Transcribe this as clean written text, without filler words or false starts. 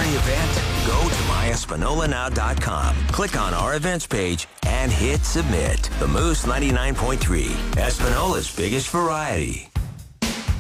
charity event? Go to myespinolanow.com, click on our events page, and hit submit. The Moose 99.3, Espinola's biggest variety.